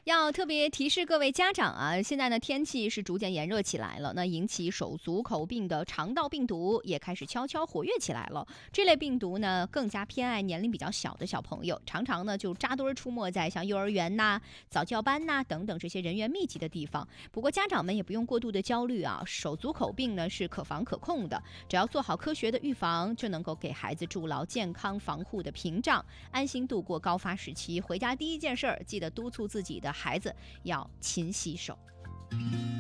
要特别提示各位家长啊，现在呢天气是逐渐炎热起来了，那引起手足口病的肠道病毒也开始悄悄活跃起来了。这类病毒呢更加偏爱年龄比较小的小朋友，常常呢就扎堆出没在像幼儿园呐、早教班呐等等这些人员密集的地方。不过家长们也不用过度的焦虑啊，手足口病呢是可防可控的，只要做好科学的预防，就能够给孩子筑牢健康防护的屏障，安心度过高发时期。回家第一件事儿，记得督促自己的孩子要勤洗手。